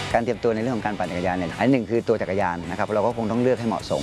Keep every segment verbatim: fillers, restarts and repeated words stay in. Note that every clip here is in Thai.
การเตรียมตัวในเรื่องของการปั่นจักรยานเนี่ยอันหนึ่งคือตัวจักรยานนะครับเราก็คงต้องเลือกให้เหมาะสม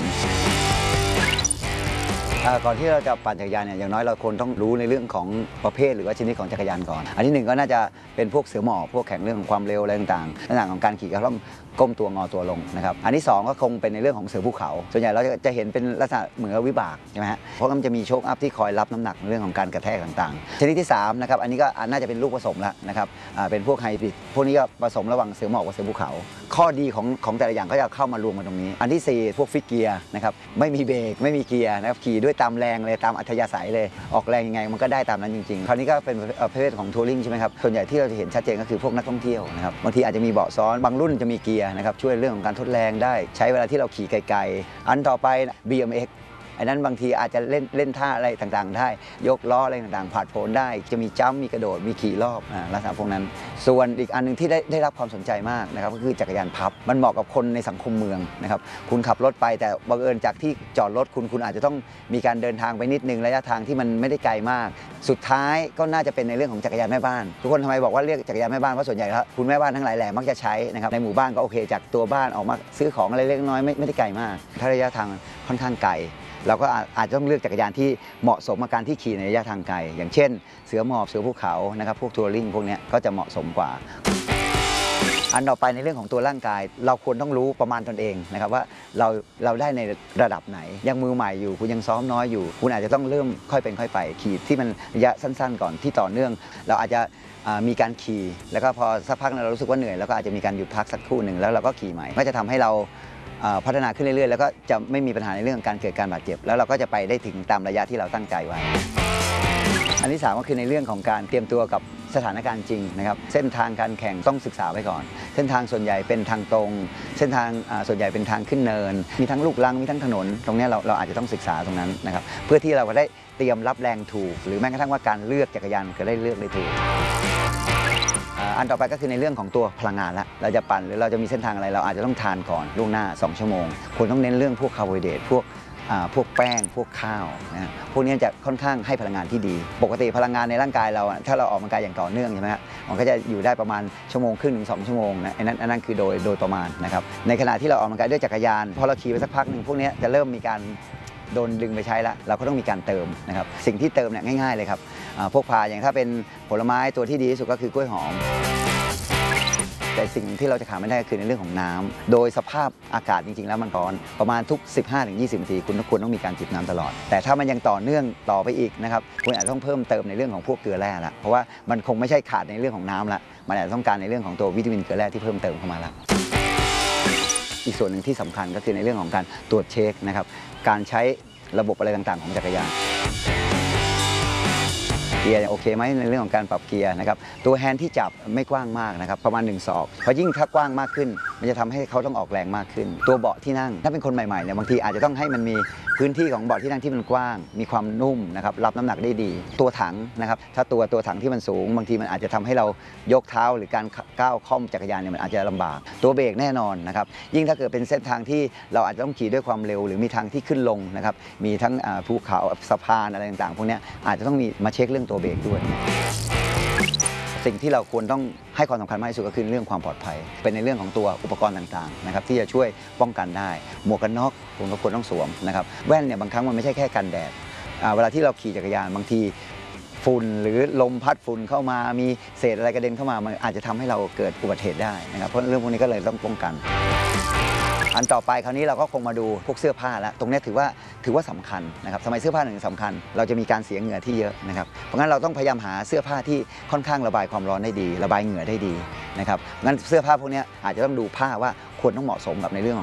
ก่อนที่เราจะปั่นจักรยานเนี่ยอย่างน้อยเราควรต้องรู้ในเรื่องของประเภทหรือว่าชนิดของจักรยานก่อนอันที่หนึ่งก็น่าจะเป็นพวกเสือหมอบพวกแข่งเรื่องของความเร็วอะไรต่างๆลักษณะของการขี่ก็ต้องก้มตัวงอตัวลงนะครับอันที่สองก็คงเป็นในเรื่องของเสือภูเขาส่วนใหญ่เราจะเห็นเป็นลักษณะเหมือนวิบากใช่ไหมฮะเพราะมันจะมีโชคอัพที่คอยรับน้ำหนักในเรื่องของการกระแทกต่างๆชนิดที่สามนะครับอันนี้ก็น่าจะเป็นลูกผสมแล้วนะครับเป็นพวกไฮบริดพวกนี้ก็ผสมระหว่างเสือหมอบกับเสือภูเขาข้อดีของของแต่ละอย่างก็จะเข้ามารวมกันตรงนี้อันที่สี่พวกฟิกเกียร์นะครับไม่มีเบรกไม่มีเกียร์นะครับขี่ด้วยตามแรงเลยตามอัธยาศัยเลยออกแรงยังไงมันก็ได้ตามนั้นจริงๆคราวนี้ก็เป็นประเภทของทัวริงใช่ไหมครับส่วนใหญ่ที่เราจะเห็นชัดเจนก็คือพวกนักท่องเที่ยวนะครับบางทีอาจจะมีเบาะซ้อนบางรุ่นจะมีเกียร์นะครับช่วยเรื่องของการทดแรงได้ใช้เวลาที่เราขี่ไกลๆอันต่อไป บี เอ็ม เอ็กซ์ อันนั้นบางทีอาจจะเล่นเล่นท่าอะไรต่างๆได้ยกล้ออะไรต่างๆผ่านโผนได้จะมีจัมป์มีกระโดดมีขี่รอบลักษณะพวกนั้นส่วนอีกอันนึงที่ได้ได้รับความสนใจมากนะครับก็คือจักรยานพับมันเหมาะกับคนในสังคมเมืองนะครับคุณขับรถไปแต่บังเอิญจากที่จอดรถคุณคุณอาจจะต้องมีการเดินทางไปนิดนึงระยะทางที่มันไม่ได้ไกลมากสุดท้ายก็น่าจะเป็นในเรื่องของจักรยานแม่บ้านทุกคนทำไมบอกว่าเรียกจักรยานแม่บ้านเพราะส่วนใหญ่แล้วคุณแม่บ้านทั้งหลายแหล่มักจะใช้นะครับในหมู่บ้านก็โอเคจากตัวบ้านออกมาซื้อของอะไรเล็กน้อยไม่ไม่ได้ไกลมากถ้าระยะทางค่อนข้างไกลเราก็อาจจะต้องเลือกจักรยานที่เหมาะสมกับการที่ขี่ในระยะทางไกลอย่างเช่นเสือหมอบเสือภูเขานะครับพวกทัวริงพวกนี้ก็จะเหมาะสมกว่าอันต่อไปในเรื่องของตัวร่างกายเราควรต้องรู้ประมาณตนเองนะครับว่าเราเราได้ในระดับไหนยังมือใหม่อยู่คุณยังซ้อมน้อยอยู่คุณอาจจะต้องเริ่มค่อยเป็นค่อยไปขี่ที่มันระยะสั้นๆก่อนที่ต่อเนื่องเราอาจจะมีการขี่แล้วก็พอสักพักเรารู้สึกว่าเหนื่อยแล้วก็อาจจะมีการหยุดพักสักครู่หนึ่งแล้วเราก็ขี่ใหม่ก็จะทำให้เราพัฒนาขึ้นเรื่อยๆแล้วก็จะไม่มีปัญหาในเรื่องการเกิดการบาดเจ็บแล้วเราก็จะไปได้ถึงตามระยะที่เราตั้งใจไว้อันที่สามก็คือในเรื่องของการเตรียมตัวกับสถานการณ์จริงนะครับเส้นทางการแข่งต้องศึกษาไว้ก่อนเส้นทางส่วนใหญ่เป็นทางตรงเส้นทางส่วนใหญ่เป็นทางขึ้นเนินมีทั้งลูกรังมีทั้งถนนตรงนี้เราเราอาจจะต้องศึกษาตรงนั้นนะครับเพื่อที่เราจะได้เตรียมรับแรงถูกหรือแม้กระทั่งว่าการเลือกจักรยานก็ได้เลือกได้ถูกอันต่อไปก็คือในเรื่องของตัวพลังงานละเราจะปั่นหรือเราจะมีเส้นทางอะไรเราอาจจะต้องทานก่อนล่วงหน้าสองชั่วโมงควรต้องเน้นเรื่องพวกคาร์โบไฮเดรตพวกพวกแป้งพวกข้าวนะพวกนี้จะค่อนข้างให้พลังงานที่ดีปกติพลังงานในร่างกายเราถ้าเราออกกำลังกายอย่างต่อเนื่องใช่ไหมฮะมันก็จะอยู่ได้ประมาณชั่วโมงครึ่งถึงสองชั่วโมงนะอันนั้นอันนั้นคือโดยโดยประมาณนะครับในขณะที่เราออกกำลังกายด้วยจักรยานพอเราขี่ไปสักพักหนึ่งพวกนี้จะเริ่มมีการโดนดึงไปใช้แล้วเราก็ต้องมีการเติมนะครับสิ่งที่เติมเนี่ยง่ายๆเลยครับพวกพาอย่างถ้าเป็นผลไม้ตัวที่ดีที่สุดก็คือกล้วยหอมแต่สิ่งที่เราจะขาดไม่ได้ก็คือในเรื่องของน้ำโดยสภาพอากาศจริงๆแล้วมันร้อนประมาณทุก สิบห้าถึงยี่สิบ นาทีคุณควรต้องมีการจิบน้ำตลอดแต่ถ้ามันยังต่อเนื่องต่อไปอีกนะครับคุณอาจจะต้องเพิ่มเติมในเรื่องของพวกเกลือแร่ละเพราะว่ามันคงไม่ใช่ขาดในเรื่องของน้ำละมันอาจจะต้องการในเรื่องของตัววิตามินเกลือแร่ที่เพิ่มเติมเข้ามาละอีกส่วนหนึ่งที่สำคัญก็คือในเรื่องของการตรวจเช็คนะครับการใช้ระบบอะไรต่างๆของจักรยานเกียร์โอเคไหมในเรื่องของการปรับเกียร์นะครับตัวแฮนด์ที่จับไม่กว้างมากนะครับประมาณหนึ่งศอกเพราะยิ่งถ้ากว้างมากขึ้นมันจะทำให้เขาต้องออกแรงมากขึ้นตัวเบาะที่นั่งถ้าเป็นคนใหม่ๆเนี่ยบางทีอาจจะต้องให้มันมีพื้นที่ของเบาะที่นั่งที่มันกว้างมีความนุ่มนะครับรับน้ำหนักได้ดีตัวถังนะครับถ้าตัวตัวถังที่มันสูงบางทีมันอาจจะทำให้เรายกเท้าหรือการก้าวค่อมจักรยานเนี่ยมันอาจจะลำบากตัวเบรกแน่นอนนะครับยิ่งถ้าเกิดเป็นเส้นทางที่เราอาจจะต้องขี่ด้วยความเร็วหรือมีทางที่ขึ้นลงนะครับมีทั้งภูเขาสะพานอะไรต่างๆพวกนี้อาจจะต้องมีมาเช็คเรื่องตัวเบรกด้วยสิ่งที่เราควรต้องให้ความสำคัญมากที่สุดก็คือเรื่องความปลอดภัยเป็นในเรื่องของตัวอุปกรณ์ต่างๆนะครับที่จะช่วยป้องกันได้หมวกกันน็อกคุณก็ควรต้องสวมนะครับแว่นเนี่ยบางครั้งมันไม่ใช่แค่กันแดดเวลาที่เราขี่จักรยานบางทีฝุ่นหรือลมพัดฝุ่นเข้ามามีเศษอะไรกระเด็นเข้ามามันอาจจะทำให้เราเกิดอุบัติเหตุได้นะครับเพราะเรื่องพวกนี้ก็เลยต้องป้องกันอันต่อไปคราวนี้เราก็คงมาดูพวกเสื้อผ้าแล้วตรงนี้ถือว่าถือว่าสำคัญนะครับทำไมเสื้อผ้าถึงสำคัญเราจะมีการเสียเหงื่อที่เยอะนะครับเพราะงั้นเราต้องพยายามหาเสื้อผ้าที่ค่อนข้างระบายความร้อนได้ดีระบายเหงื่อได้ดีนะครับงั้นเสื้อผ้าพวกนี้อาจจะต้องดูผ้าว่าควรต้องเหมาะสมกับในเรื่อง